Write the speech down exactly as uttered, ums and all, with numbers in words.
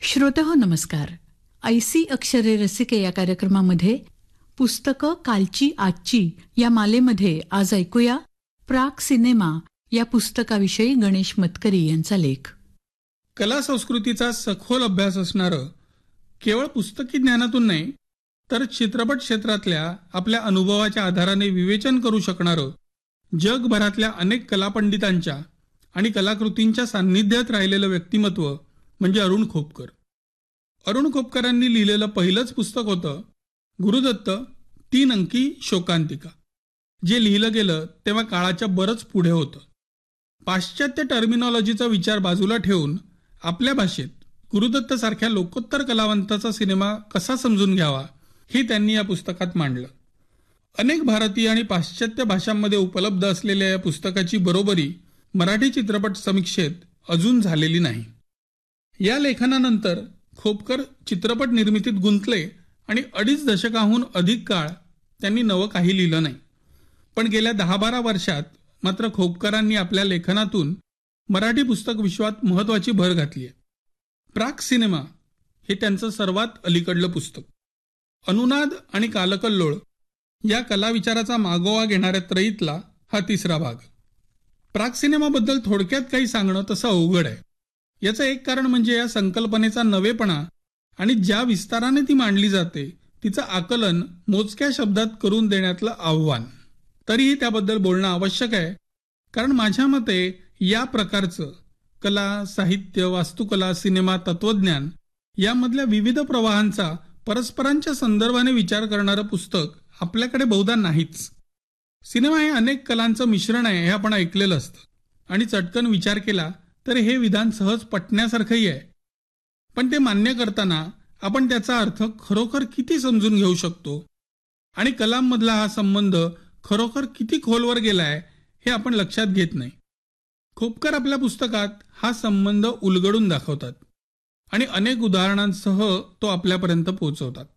श्रोतेहो नमस्कार. ऐसी अक्षरे रसिके या कार्यक्रमामध्ये पुस्तकं कालची आजची या मालेमध्ये आज ऐकूया प्राक सिनेमा या पुस्तकाविषयी गणेश मतकरी यांचा लेख. कला संस्कृतीचा सखोल अभ्यास असणारं, केवळ पुस्तकी ज्ञानातून नाही तर चित्रपट क्षेत्रातल्या आपल्या अनुभवाच्या आधाराने विवेचन करू शकणारं, जगभरातल्या अनेक कलापंडितांच्या आणि कलाकृतींच्या सान्निध्यात राहिलेलं व्यक्तिमत्व म्हणजे अरुण खोपकर. अरुण खोपकरांनी लिहिलेलं पहिलंच पुस्तक होतं गुरुदत्त तीन अंकी शोकांतिका. जे लिहिलं गेलं तेव्हा काळाच्या बरंच पुढे होतं. पाश्चात्य टर्मिनॉलॉजीचा विचार बाजूला ठेवून आपल्या भाषेत गुरुदत्त सारख्या लोकोत्तर कलावंताचा सिनेमा कसा समजून घ्यावा हे त्यांनी या पुस्तकात मांडलं. अनेक भारतीय आणि पाश्चात्य भाषांमध्ये उपलब्ध असलेल्या या पुस्तकाची बरोबरी मराठी चित्रपट समीक्षेत अजून झालेली नाही. या लेखनानंतर खोपकर चित्रपट निर्मितीत गुंतले आणि अडीच दशकाहून अधिक काळ त्यांनी नवं काही लिहिलं नाही. पण गेल्या दहा बारा वर्षात मात्र खोपकरांनी आपल्या लेखनातून मराठी पुस्तक विश्वात महत्वाची भर घातली आहे. प्राक सिनेमा हे त्यांचं सर्वात अलीकडलं पुस्तक. अनुनाद आणि कालकल्लोळ या कलाविचाराचा मागोवा घेणाऱ्या त्रयीतला हा तिसरा भाग. प्राक सिनेमाबद्दल थोडक्यात काही सांगणं तसं अवघड आहे. याचं एक कारण म्हणजे या संकल्पनेचा नवेपणा आणि ज्या विस्ताराने ती मांडली जाते तिचं आकलन मोजक्या शब्दात करून देण्यातलं आव्हान. तरीही त्याबद्दल बोलणं आवश्यक आहे, कारण माझ्या मते या प्रकारचं कला, साहित्य, वास्तुकला, सिनेमा, तत्वज्ञान यामधल्या विविध प्रवाहांचा परस्परांच्या संदर्भाने विचार करणारं पुस्तक आपल्याकडे बहुधा नाहीच. सिनेमा हे अनेक कलांचं मिश्रण आहे हे आपण ऐकलेलं असतं आणि चटकन विचार केला तर हे विधान सहज पटण्यासारखंही आहे. पण ते मान्य करताना आपण त्याचा अर्थ खरोखर किती समजून घेऊ शकतो आणि कलांमधला हा संबंध खरोखर किती खोलवर गेलाय हे आपण लक्षात घेत नाही. खोपकर आपल्या पुस्तकात हा संबंध उलगडून दाखवतात आणि अनेक उदाहरणांसह तो आपल्यापर्यंत पोहोचवतात.